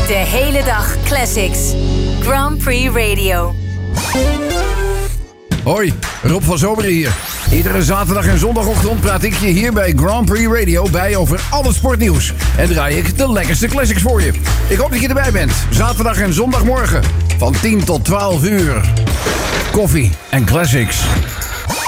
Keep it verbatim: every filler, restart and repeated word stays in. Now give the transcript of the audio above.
De hele dag classics. Grand Prix Radio. Hoi, Rob van Zomeren hier. Iedere zaterdag en zondagochtend praat ik je hier bij Grand Prix Radio bij over al het sportnieuws. En draai ik de lekkerste classics voor je. Ik hoop dat je erbij bent. Zaterdag en zondagmorgen van tien tot twaalf uur. Koffie en classics.